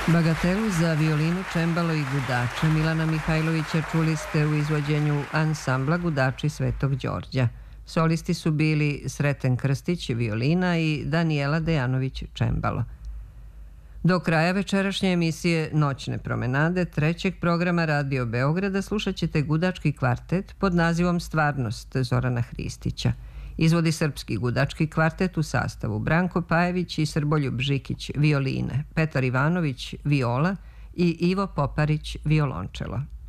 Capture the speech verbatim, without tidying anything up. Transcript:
Bagatelu za violinu, čembalo i gudače Milana Mihajlovića čuli ste u izvođenju ansambla Gudači Svetog Đorđa. Solisti su bili Sreten Krstić, violina, i Danijela Dejanović, čembalo. Do kraja večerašnje emisije Noćne promenade trećeg programa Radio Beograda slušat ćete gudački kvartet pod nazivom Stvarnost Zorana Hristića. Izvodi srpski gudački kvartet u sastavu Branko Pajević i Srboljub Žikić, violine, Petar Ivanović, viola i Ivo Poparić, violončelo.